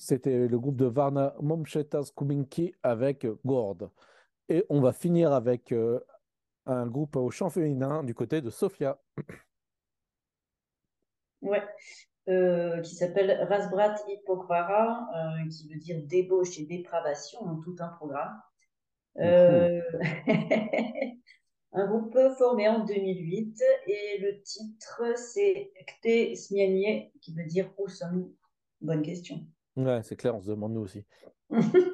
C'était le groupe de Varna Momchetas Kubinki avec Gord. Et on va finir avec un groupe au chant féminin du côté de Sofia. Ouais, qui s'appelle Rasbrat Hipokvara, qui veut dire débauche et dépravation en tout un programme. Ouhou. Euh, un groupe formé en 2008 et le titre c'est Kte Smianie, qui veut dire où sommes-nous? Bonne question. Ouais, c'est clair, on se demande nous aussi.